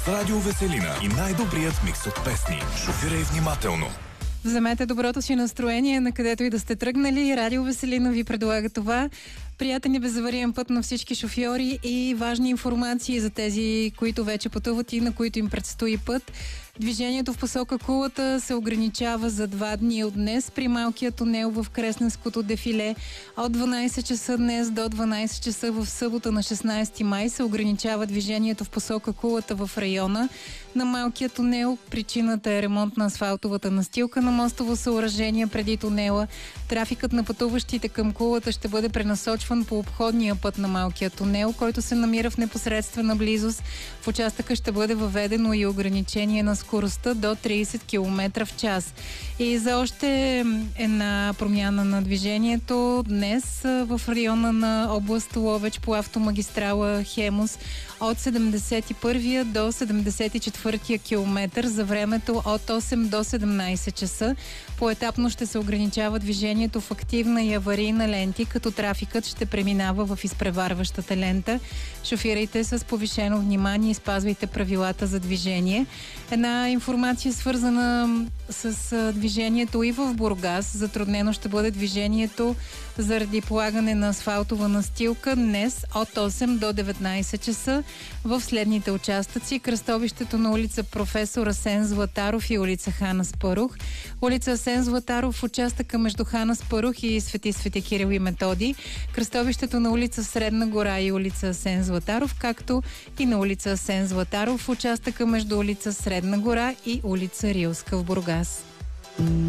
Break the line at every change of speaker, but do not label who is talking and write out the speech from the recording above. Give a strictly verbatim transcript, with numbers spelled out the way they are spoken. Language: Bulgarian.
Радио Веселина и най-добрият микс от песни. Шофирай внимателно.
Вземете доброто си настроение, на където и да сте тръгнали. Радио Веселина ви предлага това. Приятен и безавариен път на всички шофьори и важни информации за тези, които вече пътуват и на които им предстои път. Движението в посока Кулата се ограничава за два дни от днес при малкия тунел в Кресненското дефиле. От дванайсет часа днес до дванайсет часа в събота на шестнайсети май се ограничава движението в посока Кулата в района на малкия тунел. Причината е ремонт на асфалтовата настилка на мостово съоръжение преди тунела. Трафикът на пътуващите към Кулата ще бъде пренасочван по обходния път на малкия тунел, който се намира в непосредствена близост. В участъка ще бъде въведено и ограничение на скоростта до трийсет километра в час. И за още една промяна на движението днес в района на област Ловеч по автомагистрала Хемус от седемдесет и първия до седемдесет и четвъртия километър за времето от осем до седемнайсет часа. Поетапно ще се ограничава движението в активна и аварийна ленти, като трафикът ще преминава в изпреварващата лента. Шофирайте с повишено внимание и спазвайте правилата за движение. Една информация свързана с движението и в Бургас. Затруднено ще бъде движението заради полагане на асфалтова настилка днес от осем до деветнайсет часа в следните участъци: кръстовището на улица Професор Асен Златаров и улица Хан Аспарух, улица Асен Златаров в участъка между Хан Аспарух и Свети Свети Кирил и Методий, кръстовището на улица Средна гора и улица Асен Златаров, както и на улица Асен Златаров в участъка между улица Средна гора и улица Рилска в Бургас.